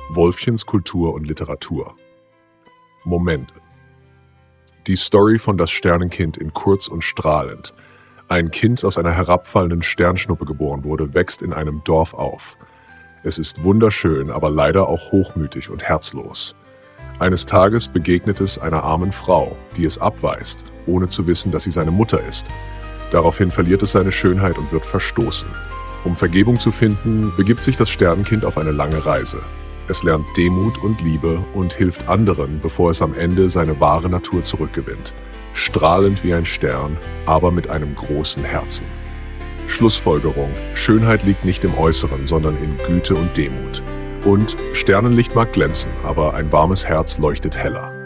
Wolfchens Kultur und Literatur. Momente. Die Story von Das Sternenkind in Kurz und Strahlend. Ein Kind, das aus einer herabfallenden Sternschnuppe geboren wurde, wächst in einem Dorf auf. Es ist wunderschön, aber leider auch hochmütig und herzlos. Eines Tages begegnet es einer armen Frau, die es abweist, ohne zu wissen, dass sie seine Mutter ist. Daraufhin verliert es seine Schönheit und wird verstoßen. Um Vergebung zu finden, begibt sich das Sternenkind auf eine lange Reise. Es lernt Demut und Liebe und hilft anderen, bevor es am Ende seine wahre Natur zurückgewinnt. Strahlend wie ein Stern, aber mit einem großen Herzen. Schlussfolgerung: Schönheit liegt nicht im Äußeren, sondern in Güte und Demut. Und Sternenlicht mag glänzen, aber ein warmes Herz leuchtet heller.